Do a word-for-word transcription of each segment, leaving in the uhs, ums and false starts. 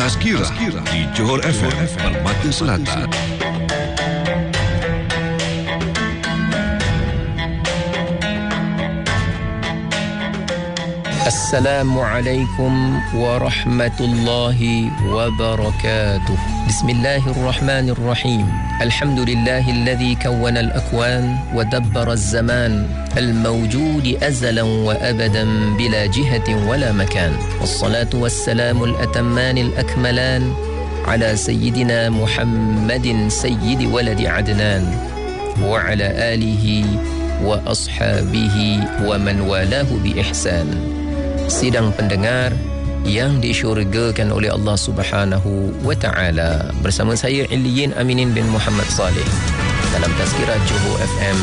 Tazkirah di Johor F M Permata Selatan. Assalamualaikum warahmatullahi wabarakatuh. Bismillahirrahmanirrahim. Alhamdulillahilladzi kawwana al-akwan wa dabbara az-zaman al-mawjud azalan wa abadan bila jihatin wala makan. Wassalatu wassalamu al-atamman al-akmalan ala sayyidina Muhammadin sayyidi waladi Adnan wa ala alihi wa ashabihi wa man walahu bi ihsan. Sidang pendengar yang disyurgakan oleh Allah Subhanahu wa taala, bersama saya Illiyin Aminin bin Muhammad Saleh dalam Tazkirah Johor F M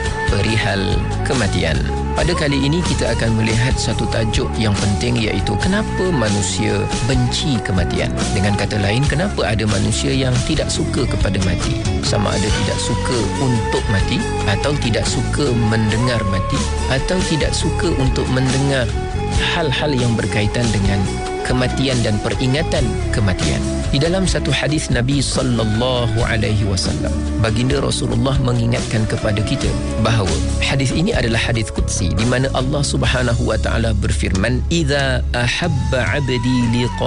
perihal kematian. Pada kali ini kita akan melihat satu tajuk yang penting, iaitu kenapa manusia benci kematian. Dengan kata lain, kenapa ada manusia yang tidak suka kepada mati, sama ada tidak suka untuk mati, atau tidak suka mendengar mati, atau tidak suka untuk mendengar hal-hal yang berkaitan dengan kematian dan peringatan kematian. Di dalam satu hadis Nabi sallallahu alaihi wasallam, baginda Rasulullah mengingatkan kepada kita bahawa hadis ini adalah hadis qudsi, di mana Allah Subhanahu wa taala berfirman, "Idza ahabba 'abdi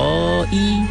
liqa'i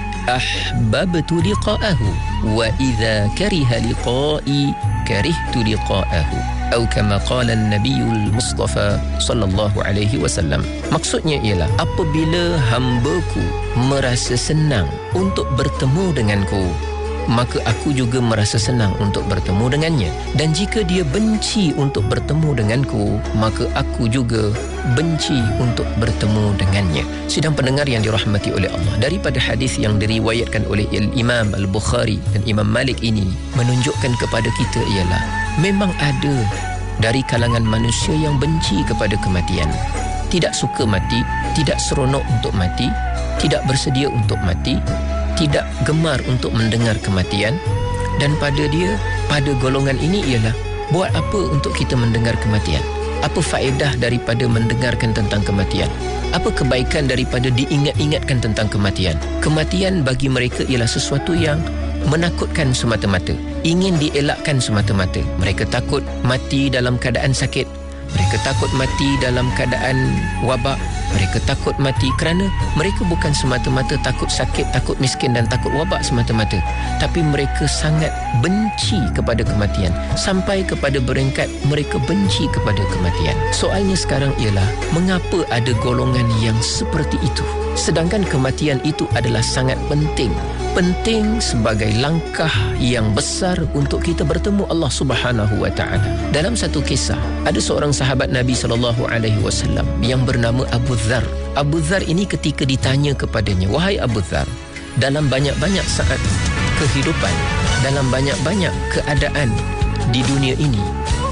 ahbabtu liqa'ahu wa idza kariha liqa'i karihtu liqa'ahu." Atau kama qala an-nabiyul Mustafa sallallahu alaihi wasallam. Maksudnya ialah, apabila hamba-Ku merasa senang untuk bertemu denganku, maka aku juga merasa senang untuk bertemu dengannya. Dan jika dia benci untuk bertemu denganku, maka aku juga benci untuk bertemu dengannya. Sidang pendengar yang dirahmati oleh Allah, daripada hadis yang diriwayatkan oleh Imam Al-Bukhari dan Imam Malik ini menunjukkan kepada kita ialah, memang ada dari kalangan manusia yang benci kepada kematian, tidak suka mati, tidak seronok untuk mati, tidak bersedia untuk mati, tidak gemar untuk mendengar kematian. Dan pada dia, pada golongan ini ialah, buat apa untuk kita mendengar kematian? Apa faedah daripada mendengarkan tentang kematian? Apa kebaikan daripada diingat-ingatkan tentang kematian? Kematian bagi mereka ialah sesuatu yang menakutkan semata-mata, ingin dielakkan semata-mata. Mereka takut mati dalam keadaan sakit, mereka takut mati dalam keadaan wabak, mereka takut mati kerana mereka bukan semata-mata takut sakit, takut miskin dan takut wabak semata-mata, tapi mereka sangat benci kepada kematian, sampai kepada peringkat mereka benci kepada kematian. Soalnya sekarang ialah, mengapa ada golongan yang seperti itu? Sedangkan kematian itu adalah sangat penting. Penting sebagai langkah yang besar untuk kita bertemu Allah Subhanahu wa taala. Dalam satu kisah, ada seorang sahabat Nabi sallallahu alaihi wasallam yang bernama Abu Dzar. Abu Dzar ini ketika ditanya kepadanya, "Wahai Abu Dzar, dalam banyak-banyak saat kehidupan, dalam banyak-banyak keadaan di dunia ini,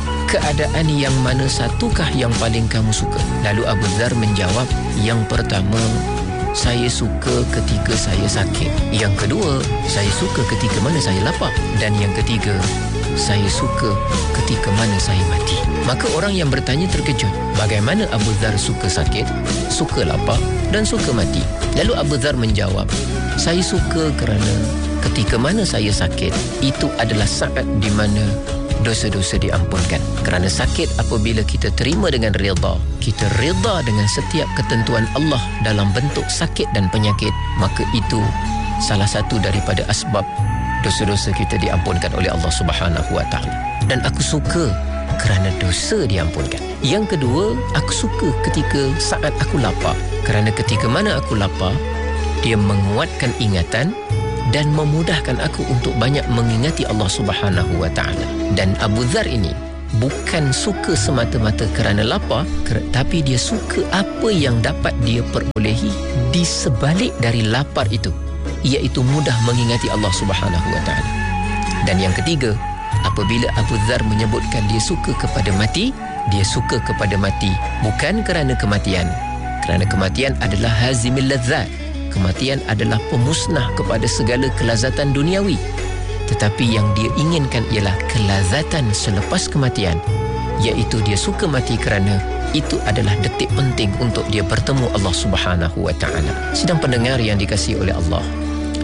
keadaan yang mana satukah yang paling kamu suka?" Lalu Abu Dzar menjawab, "Yang pertama, saya suka ketika saya sakit. Yang kedua, saya suka ketika mana saya lapar. Dan yang ketiga, saya suka ketika mana saya mati." Maka orang yang bertanya terkejut, bagaimana Abu Dzar suka sakit, suka lapar dan suka mati? Lalu Abu Dzar menjawab, "Saya suka kerana ketika mana saya sakit, itu adalah saat di mana dosa-dosa diampunkan. Kerana sakit, apabila kita terima dengan redha, kita redha dengan setiap ketentuan Allah dalam bentuk sakit dan penyakit, maka itu salah satu daripada asbab dosa-dosa kita diampunkan oleh Allah Subhanahu wa taala. Dan aku suka kerana dosa diampunkan. Yang kedua, aku suka ketika saat aku lapar. Kerana ketika mana aku lapar, dia menguatkan ingatan dan memudahkan aku untuk banyak mengingati Allah Subhanahu wa taala." Dan Abu Dzar ini bukan suka semata-mata kerana lapar, tapi dia suka apa yang dapat dia perolehi di sebalik dari lapar itu, iaitu mudah mengingati Allah Subhanahu wa taala. Dan yang ketiga, apabila Abu Dzar menyebutkan dia suka kepada mati, dia suka kepada mati bukan kerana kematian. Kerana kematian adalah hazimil ladzat. Kematian adalah pemusnah kepada segala kelazatan duniawi. Tetapi yang dia inginkan ialah kelazatan selepas kematian, iaitu dia suka mati kerana itu adalah detik penting untuk dia bertemu Allah Subhanahu wa taala. Sidang pendengar yang dikasihi oleh Allah,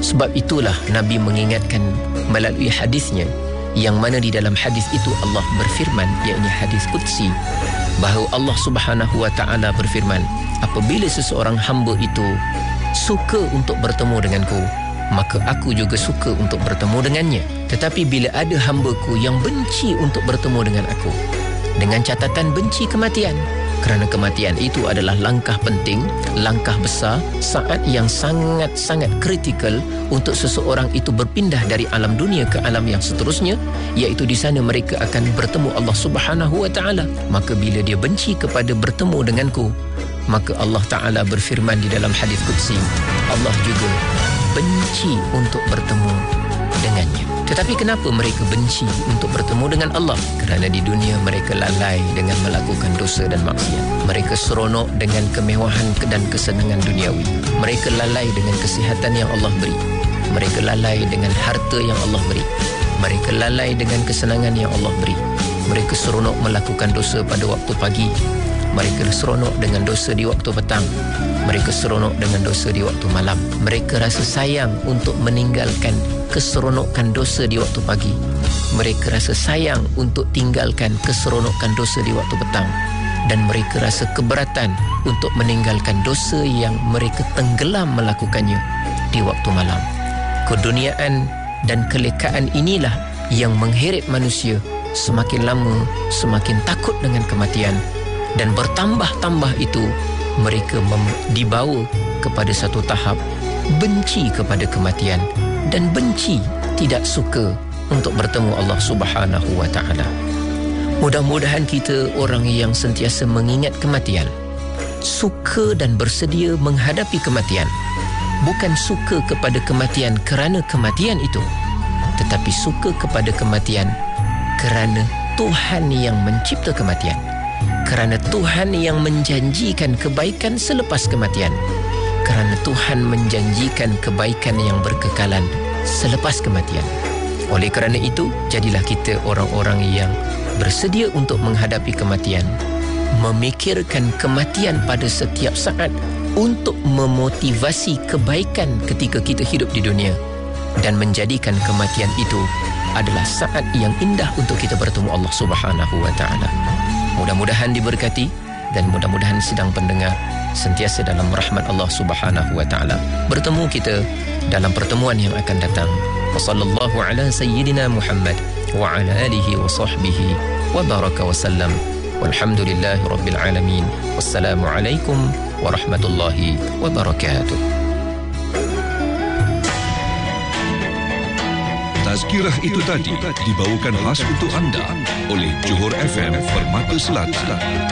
Sebab itulah Nabi mengingatkan melalui hadisnya, yang mana di dalam hadis itu Allah berfirman, yakni hadis qudsi, bahawa Allah Subhanahu wa taala berfirman, apabila seseorang hamba itu suka untuk bertemu denganku, maka aku juga suka untuk bertemu dengannya. Tetapi bila ada hamba-Ku yang benci untuk bertemu dengan aku, dengan catatan benci kematian, kerana kematian itu adalah langkah penting, langkah besar, saat yang sangat-sangat kritikal untuk seseorang itu berpindah dari alam dunia ke alam yang seterusnya, iaitu di sana mereka akan bertemu Allah Subhanahu wa taala. Maka bila dia benci kepada bertemu denganku, maka Allah Ta'ala berfirman di dalam hadis qudsi, Allah juga benci untuk bertemu dengannya. Tetapi kenapa mereka benci untuk bertemu dengan Allah? Kerana di dunia mereka lalai dengan melakukan dosa dan maksiat. Mereka seronok dengan kemewahan dan kesenangan duniawi. Mereka lalai dengan kesihatan yang Allah beri. Mereka lalai dengan harta yang Allah beri. Mereka lalai dengan kesenangan yang Allah beri. Mereka seronok melakukan dosa pada waktu pagi. Mereka seronok dengan dosa di waktu petang. Mereka seronok dengan dosa di waktu malam. Mereka rasa sayang untuk meninggalkan keseronokan dosa di waktu pagi. Mereka rasa sayang untuk tinggalkan keseronokan dosa di waktu petang. Dan mereka rasa keberatan untuk meninggalkan dosa yang mereka tenggelam melakukannya di waktu malam. Keduniaan dan kelekaan inilah yang mengheret manusia semakin lama semakin takut dengan kematian. Dan bertambah-tambah itu mereka mem- dibawa kepada satu tahap benci kepada kematian dan benci, tidak suka untuk bertemu Allah Subhanahu wa taala. Mudah-mudahan kita orang yang sentiasa mengingat kematian, suka dan bersedia menghadapi kematian. Bukan suka kepada kematian kerana kematian itu, tetapi suka kepada kematian kerana Tuhan yang mencipta kematian. Kerana Tuhan yang menjanjikan kebaikan selepas kematian. Kerana Tuhan menjanjikan kebaikan yang berkekalan selepas kematian. Oleh kerana itu, jadilah kita orang-orang yang bersedia untuk menghadapi kematian, memikirkan kematian pada setiap saat untuk memotivasi kebaikan ketika kita hidup di dunia, dan menjadikan kematian itu adalah saat yang indah untuk kita bertemu Allah Subhanahu wa taala. Mudah-mudahan diberkati dan mudah-mudahan sidang pendengar sentiasa dalam rahmat Allah Subhanahu wa taala. Bertemu kita dalam pertemuan yang akan datang. Wassallallahu ala sayyidina Muhammad wa ala alihi wa sahbihi wa baraka wa sallam. Walhamdulillahi rabbil alamin. Wassalamu alaikum warahmatullahi wabarakatuh. Tazkirah itu tadi dibawakan khas untuk anda oleh Johor F M Permata Selatan.